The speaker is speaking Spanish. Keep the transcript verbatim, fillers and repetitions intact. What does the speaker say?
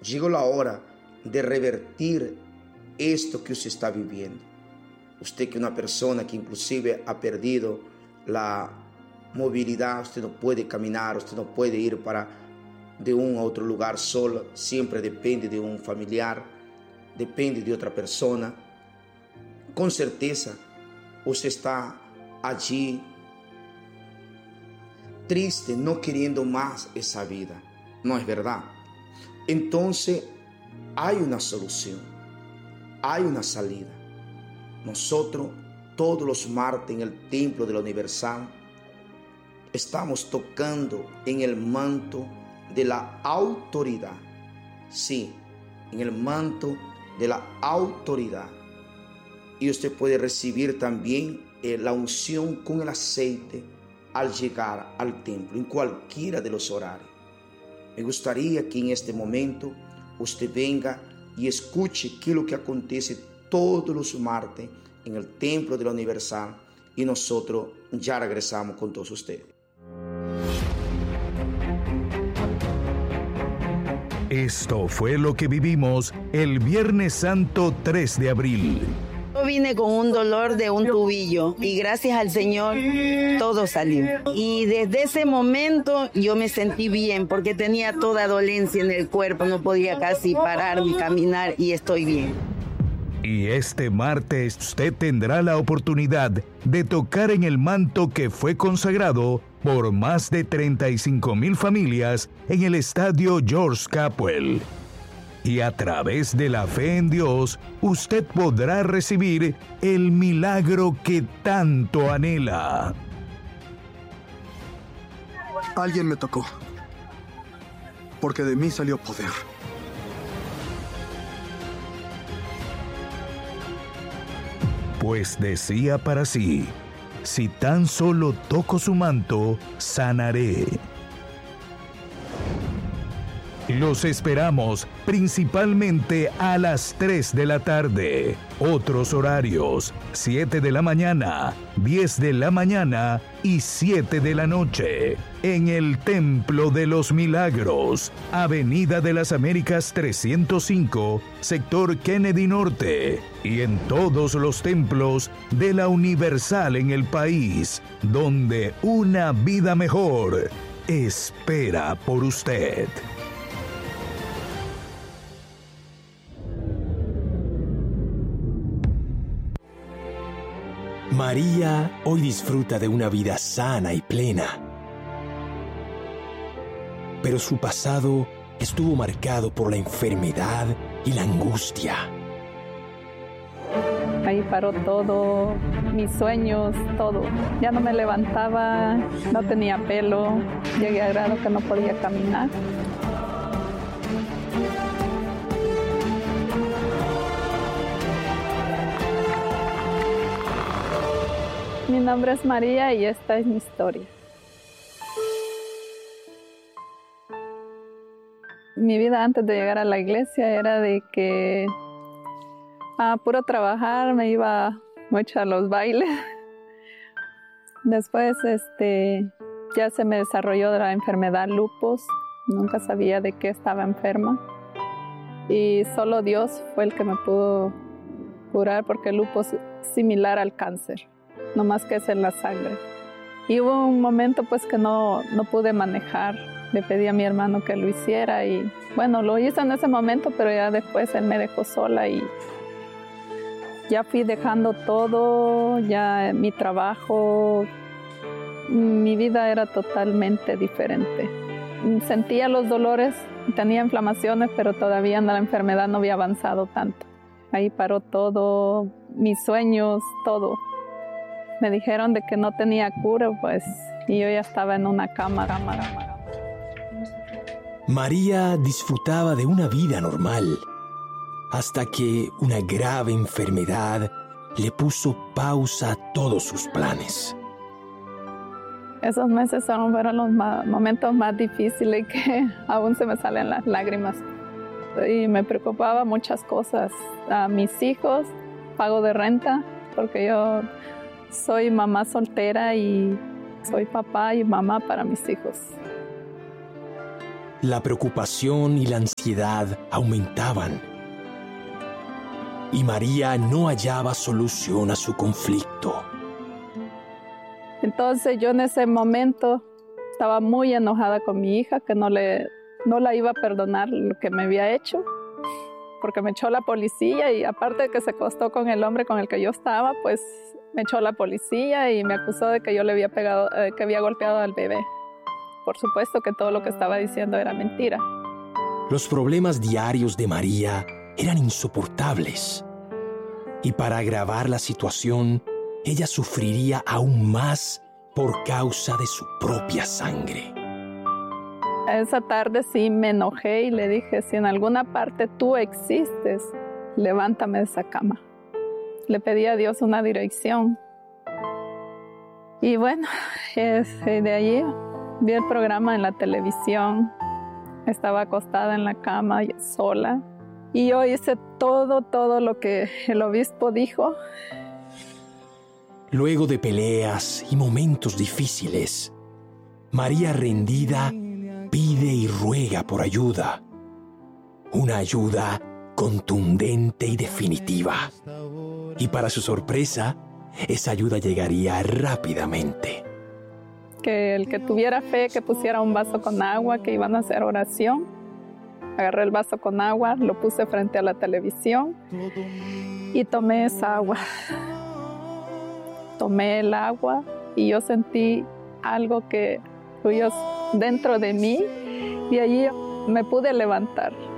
llegó la hora de revertir esto que usted está viviendo. Usted, que es una persona que inclusive ha perdido la movilidad, usted no puede caminar, usted no puede ir para de un a otro lugar solo, siempre depende de un familiar, depende de otra persona. Con certeza usted está allí triste, no queriendo más esa vida. No es verdad. Entonces hay una solución, hay una salida. Nosotros todos los martes en el Templo de la Universal estamos tocando en el manto de la autoridad. Sí, en el manto de la autoridad. Y usted puede recibir también eh, la unción con el aceite al llegar al templo, en cualquiera de los horarios. Me gustaría que en este momento usted venga y escuche qué es lo que acontece todos los martes en el Templo de la Universal, y nosotros ya regresamos con todos ustedes. Esto fue lo que vivimos el Viernes Santo tres de abril. Yo vine con un dolor de un tubillo y gracias al Señor todo salió. Y desde ese momento yo me sentí bien porque tenía toda dolencia en el cuerpo, no podía casi parar ni caminar y estoy bien. Y este martes usted tendrá la oportunidad de tocar en el manto que fue consagrado por más de treinta y cinco mil familias en el estadio George Capwell. Y a través de la fe en Dios, usted podrá recibir el milagro que tanto anhela. Alguien me tocó, porque de mí salió poder. Pues decía para sí, si tan solo toco su manto, sanaré. Los esperamos principalmente a las tres de la tarde. Otros horarios: siete de la mañana, diez de la mañana y siete de la noche. En el Templo de los Milagros, Avenida de las Américas trescientos cinco, sector Kennedy Norte. Y en todos los templos de la Universal en el país, donde una vida mejor espera por usted. María hoy disfruta de una vida sana y plena. Pero su pasado estuvo marcado por la enfermedad y la angustia. Ahí paró todo, mis sueños, todo. Ya no me levantaba, no tenía pelo, llegué a grado que no podía caminar. Mi nombre es María y esta es mi historia. Mi vida antes de llegar a la iglesia era de que a puro trabajar me iba mucho a los bailes. Después este, ya se me desarrolló la enfermedad lupus. Nunca sabía de qué estaba enferma. Y solo Dios fue el que me pudo curar, porque el lupus es similar al cáncer, no más que es en la sangre. Y hubo un momento pues que no, no pude manejar. Le pedí a mi hermano que lo hiciera y bueno, lo hice en ese momento, pero ya después él me dejó sola y ya fui dejando todo, ya mi trabajo, mi vida era totalmente diferente. Sentía los dolores, tenía inflamaciones, pero todavía la enfermedad no había avanzado tanto. Ahí paró todo, mis sueños, todo. Me dijeron de que no tenía cura, pues, y yo ya estaba en una cama. cama, cama. María disfrutaba de una vida normal, hasta que una grave enfermedad le puso pausa a todos sus planes. Esos meses fueron los más, momentos más difíciles, que aún se me salen las lágrimas. Y me preocupaba muchas cosas. A mis hijos, pago de renta, porque yo soy mamá soltera y soy papá y mamá para mis hijos. La preocupación y la ansiedad aumentaban. Y María no hallaba solución a su conflicto. Entonces yo en ese momento estaba muy enojada con mi hija, que no, le, no la iba a perdonar lo que me había hecho, porque me echó la policía y aparte de que se acostó con el hombre con el que yo estaba, pues me echó la policía y me acusó de que yo le había pegado, eh, que había golpeado al bebé. Por supuesto que todo lo que estaba diciendo era mentira. Los problemas diarios de María eran insoportables. Y para agravar la situación, ella sufriría aún más por causa de su propia sangre. Esa tarde sí me enojé y le dije, si en alguna parte tú existes, levántame de esa cama. Le pedí a Dios una dirección. Y bueno, es, de allí vi el programa en la televisión. Estaba acostada en la cama sola. Y yo hice todo, todo lo que el obispo dijo. Luego de peleas y momentos difíciles, María rendida pide y ruega por ayuda. Una ayuda contundente y definitiva. Y para su sorpresa, esa ayuda llegaría rápidamente. Que el que tuviera fe, que pusiera un vaso con agua, que iban a hacer oración. Agarré el vaso con agua, lo puse frente a la televisión y tomé esa agua. Tomé el agua y yo sentí algo que fluyó dentro de mí y allí me pude levantar.